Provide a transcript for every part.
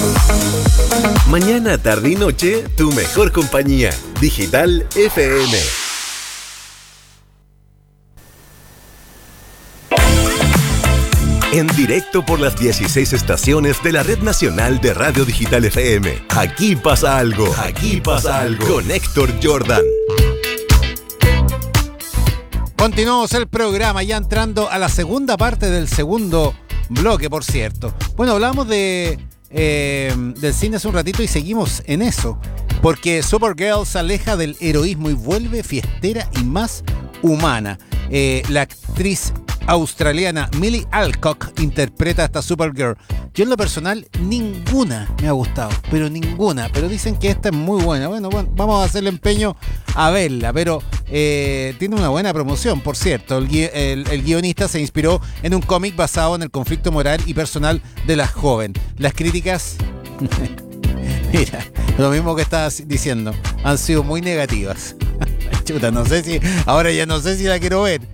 Mañana, tarde y noche, tu mejor compañía. Digital FM. En directo por las 16 estaciones de la Red Nacional de Radio Digital FM. Aquí pasa algo. Aquí pasa algo. Con Héctor Jordan. Continuamos el programa, ya entrando a la segunda parte del segundo bloque, por cierto. Bueno, hablamos del cine hace un ratito y seguimos en eso. Porque Supergirl se aleja del heroísmo y vuelve fiestera y más humana. La actriz australiana Millie Alcock interpreta a esta Supergirl. Yo en lo personal ninguna me ha gustado, pero ninguna. Pero dicen que esta es muy buena. Bueno, vamos a hacer el empeño a verla, pero tiene una buena promoción, por cierto. El guionista se inspiró en un cómic basado en el conflicto moral y personal de la joven. Las críticas, mira, lo mismo que estabas diciendo, han sido muy negativas. Chuta, no sé si, ahora ya no sé si la quiero ver.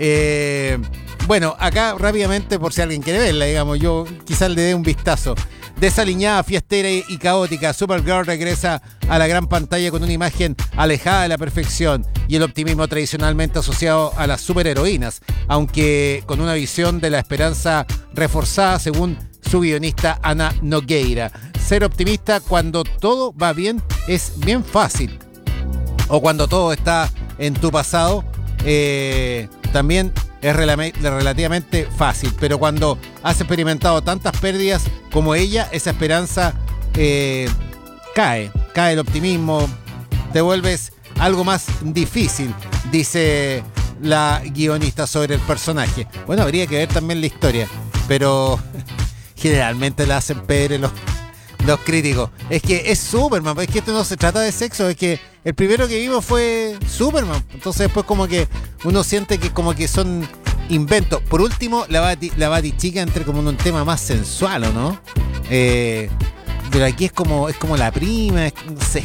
Bueno, acá rápidamente, por si alguien quiere verla, digamos, yo quizás le dé un vistazo. Desaliñada, fiestera y caótica, Supergirl regresa a la gran pantalla con una imagen alejada de la perfección y el optimismo tradicionalmente asociado a las superheroínas, aunque con una visión de la esperanza reforzada, según su guionista Ana Nogueira. Ser optimista cuando todo va bien es bien fácil, o cuando todo está en tu pasado, también es relativamente fácil, pero cuando has experimentado tantas pérdidas como ella, esa esperanza cae el optimismo, te vuelves algo más difícil, dice la guionista sobre el personaje. Bueno, habría que ver también la historia, pero generalmente la hacen pebre los críticos. Es que es Superman, es que esto no se trata de sexo, es que el primero que vimos fue Superman, entonces después como que uno siente que como que son inventos. Por último, la Batichica entra como en un tema más sensual, ¿o no? Pero aquí es como la prima, no sé.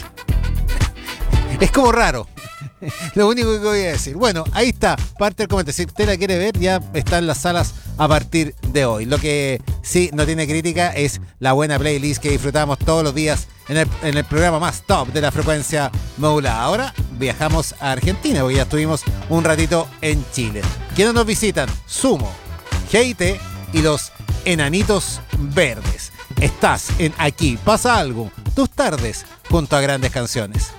Es como raro. Lo único que voy a decir. Bueno, ahí está, parte del comentario. Si usted la quiere ver, ya está en las salas a partir de hoy. Lo que sí no tiene crítica es la buena playlist que disfrutamos todos los días en el programa más top de la frecuencia modulada. Ahora viajamos a Argentina, porque ya estuvimos un ratito en Chile. ¿Quiénes nos visitan? Sumo, GIT y los Enanitos Verdes. Estás en Aquí Pasa Algo, tus tardes junto a grandes canciones.